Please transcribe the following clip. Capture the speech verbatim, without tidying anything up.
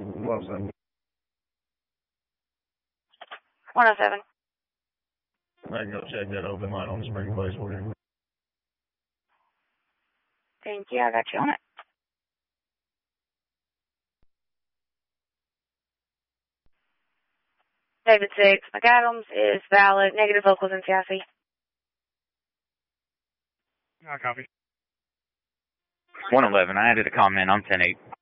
What's that? one oh seven. I can go check that open line on the Spring Place for you. Thank you. I got you on it. David six. McAdams is valid. Negative locals in Sassy. I copy. one eleven. I added a comment on ten eight.